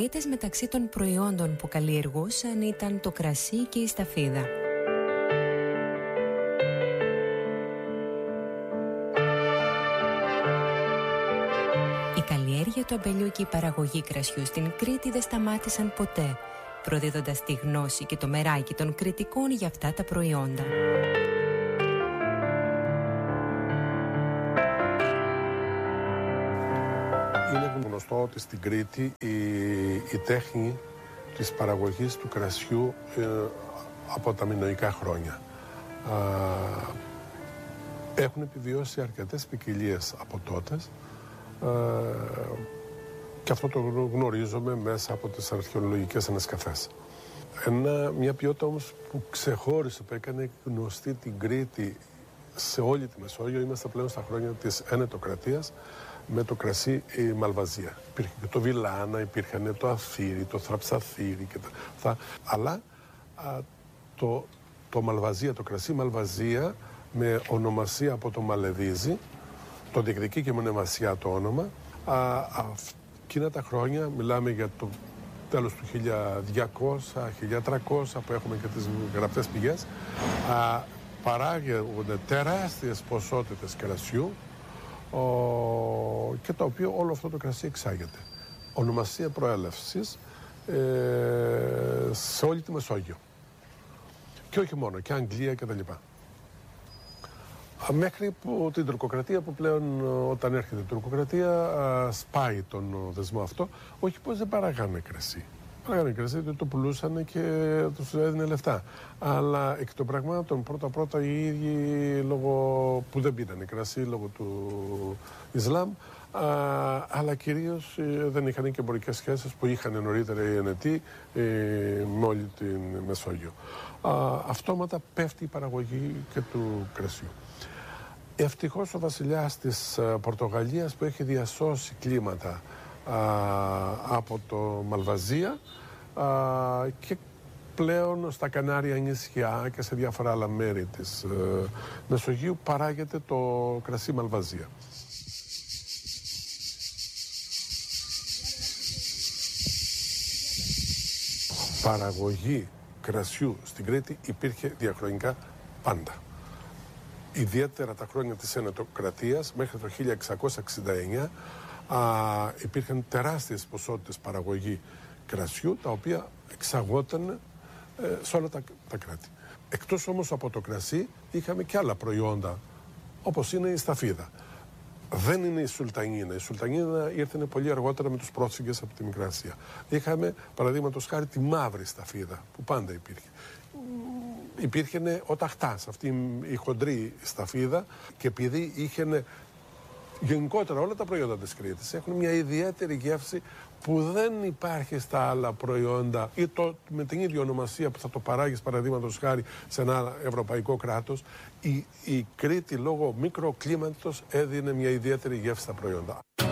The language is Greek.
Κρήτες μεταξύ των προϊόντων που καλλιεργούσαν ήταν το κρασί και η σταφίδα. Η καλλιέργεια του αμπελιού και η παραγωγή κρασιού στην Κρήτη δεν σταμάτησαν ποτέ, προδίδοντας τη γνώση και το μεράκι των Κρητικών για αυτά τα προϊόντα. Είναι γνωστό ότι στην Κρήτη η τέχνη της παραγωγής του κρασιού από τα μινωικά χρόνια έχουν επιβιώσει αρκετές ποικιλίες από τότε και αυτό το γνωρίζουμε μέσα από τις αρχαιολογικές ανασκαφές. Μια ποιότητα όμως που ξεχώρισε, που έκανε γνωστή την Κρήτη σε όλη τη Μεσόγειο, είμαστε πλέον στα χρόνια της ενετοκρατίας, με το κρασί η Μαλβαζία. Υπήρχε και το Βιλάνα, υπήρχαν το Αθήρι, το Θραψαθήρι και τα. Αλλά το Μαλβαζία, το κρασί Μαλβαζία, με ονομασία από το Μαλεβίζι, το διεκδικεί και μονεμασία το όνομα. Εκείνα τα χρόνια, μιλάμε για το τέλος του 1200-1300 που έχουμε και τις γραπτές πηγές, παράγονται τεράστιες ποσότητες κρασιού και το οποίο όλο αυτό το κρασί εξάγεται. Ονομασία προέλευσης σε όλη τη Μεσόγειο. Και όχι μόνο, και Αγγλία κτλ. Μέχρι που την τουρκοκρατία, που πλέον όταν έρχεται η τουρκοκρατία σπάει τον δεσμό αυτό. Όχι πως δεν παράγανε κρασί. Παράγανε κρασί, το πουλούσαν και τους έδινε λεφτά. Αλλά εκ των πραγμάτων πρώτα οι ίδιοι, λόγω που δεν πίνανε κρασί λόγω του Ισλάμ, αλλά κυρίως δεν είχαν και εμπορικές σχέσεις που είχαν νωρίτερα οι Ενετοί με όλη την Μεσόγειο. Αυτόματα πέφτει η παραγωγή και του κρασιού. Ευτυχώς ο βασιλιάς της Πορτογαλίας, που έχει διασώσει κλίματα από το Μαλβαζία και πλέον στα Κανάρια νησιά και σε διάφορα άλλα μέρη της Μεσογείου, παράγεται το κρασί Μαλβαζία. Παραγωγή κρασιού στην Κρήτη υπήρχε διαχρονικά πάντα. Ιδιαίτερα τα χρόνια της ενετοκρατίας, μέχρι το 1669, υπήρχαν τεράστιες ποσότητες παραγωγή κρασιού, τα οποία εξαγόταν σε όλα τα κράτη. Εκτός όμως από το κρασί, είχαμε και άλλα προϊόντα, όπως είναι η σταφίδα. Δεν είναι η Σουλτανίνα. Η Σουλτανίνα ήρθε πολύ αργότερα με τους πρόσφυγες από τη Μικρά Ασία. Είχαμε, παραδείγματος χάρη, τη μαύρη σταφίδα, που πάντα υπήρχε. Υπήρχε ο ταχτάς, αυτή η χοντρή σταφίδα, και επειδή είχε γενικότερα όλα τα προϊόντα της Κρήτης έχουν μια ιδιαίτερη γεύση που δεν υπάρχει στα άλλα προϊόντα ή με την ίδια ονομασία που θα το παράγεις, παραδείγματος χάρη, σε ένα ευρωπαϊκό κράτος. Η Κρήτη, λόγω μικροκλίματος, έδινε μια ιδιαίτερη γεύση στα προϊόντα.